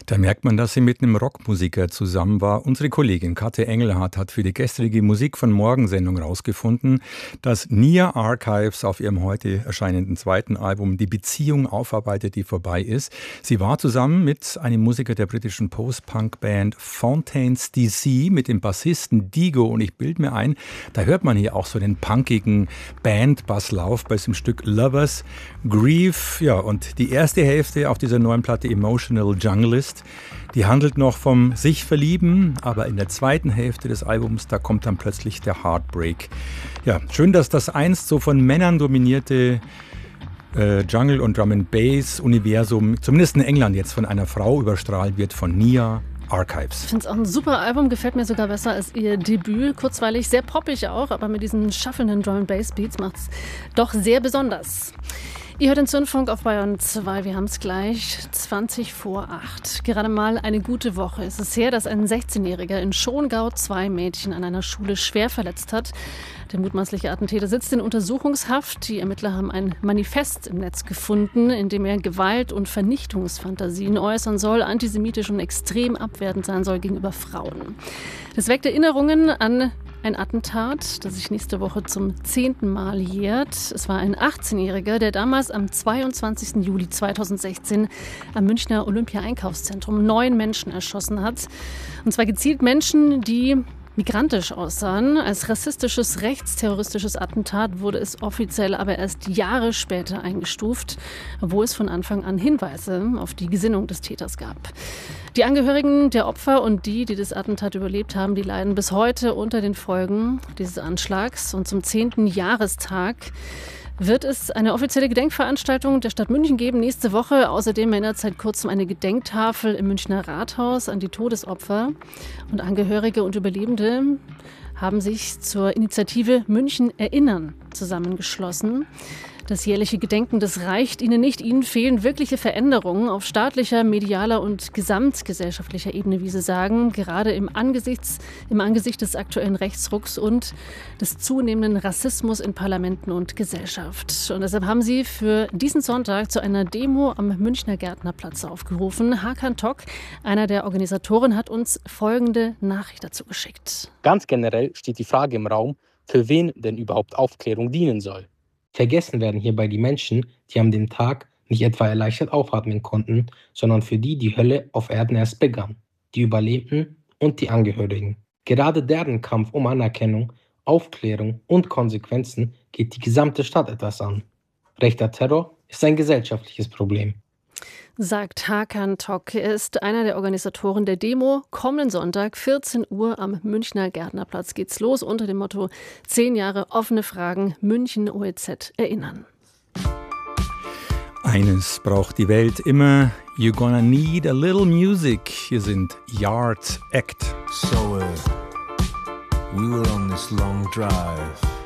Da merkt man, dass sie mit einem Rockmusiker zusammen war. Unsere Kollegin Katja Engelhardt hat für die gestrige Musik von Morgen-Sendung herausgefunden, dass Nia Archives auf ihrem heute erscheinenden zweiten Album die Beziehung aufarbeitet, die vorbei ist. Sie war zusammen mit einem Musiker der britischen Post-Punk-Band Fontaines DC, mit dem Bassisten Digo. Und ich bilde mir ein, da hört man hier auch so den punkigen Band-Basslauf bei diesem Stück Lovers Grief. Ja, und die erste Hälfte auf dieser neuen Platte Emotional Junglist, die handelt noch vom sich verlieben, aber in der zweiten Hälfte des Albums, da kommt dann plötzlich der Heartbreak. Ja, schön, dass das einst so von Männern dominierte Jungle- und Drum-and-Bass-Universum, zumindest in England jetzt, von einer Frau überstrahlt wird, von Nia Archives. Ich finde es auch ein super Album, gefällt mir sogar besser als ihr Debüt. Kurzweilig, sehr poppig auch, aber mit diesen shufflenden Drum-and-Bass-Beats macht es doch sehr besonders. Ihr hört den Zündfunk auf Bayern 2. Wir haben es gleich 20:08. Gerade mal eine gute Woche ist es her, dass ein 16-Jähriger in Schongau 2 Mädchen an einer Schule schwer verletzt hat. Der mutmaßliche Attentäter sitzt in Untersuchungshaft. Die Ermittler haben ein Manifest im Netz gefunden, in dem er Gewalt- und Vernichtungsfantasien äußern soll, antisemitisch und extrem abwertend sein soll gegenüber Frauen. Das weckt Erinnerungen an ein Attentat, das sich nächste Woche zum 10. Mal jährt. Es war ein 18-Jähriger, der damals am 22. Juli 2016 am Münchner Olympia-Einkaufszentrum 9 Menschen erschossen hat. Und zwar gezielt Menschen, die migrantisch aussahen. Als rassistisches, rechtsterroristisches Attentat wurde es offiziell aber erst Jahre später eingestuft, wo es von Anfang an Hinweise auf die Gesinnung des Täters gab. Die Angehörigen der Opfer und die das Attentat überlebt haben, die leiden bis heute unter den Folgen dieses Anschlags. Und zum 10. Jahrestag wird es eine offizielle Gedenkveranstaltung der Stadt München geben nächste Woche. Außerdem erinnert seit kurzem eine Gedenktafel im Münchner Rathaus an die Todesopfer. Und Angehörige und Überlebende haben sich zur Initiative München Erinnern zusammengeschlossen. Das jährliche Gedenken, das reicht ihnen nicht. Ihnen fehlen wirkliche Veränderungen auf staatlicher, medialer und gesamtgesellschaftlicher Ebene, wie sie sagen. Gerade im Angesicht des aktuellen Rechtsrucks und des zunehmenden Rassismus in Parlamenten und Gesellschaft. Und deshalb haben sie für diesen Sonntag zu einer Demo am Münchner Gärtnerplatz aufgerufen. Hakan Tok, einer der Organisatoren, hat uns folgende Nachricht dazu geschickt. Ganz generell steht die Frage im Raum, für wen denn überhaupt Aufklärung dienen soll. Vergessen werden hierbei die Menschen, die an dem Tag nicht etwa erleichtert aufatmen konnten, sondern für die die Hölle auf Erden erst begann, die Überlebenden und die Angehörigen. Gerade deren Kampf um Anerkennung, Aufklärung und Konsequenzen geht die gesamte Stadt etwas an. Rechter Terror ist ein gesellschaftliches Problem, sagt Hakan Tok. Er ist einer der Organisatoren der Demo. Kommenden Sonntag, 14 Uhr am Münchner Gärtnerplatz geht's los unter dem Motto 10 Jahre offene Fragen, München OEZ erinnern. Eines braucht die Welt immer. You're gonna need a little music. Hier sind Yard Act. So we were on this long drive.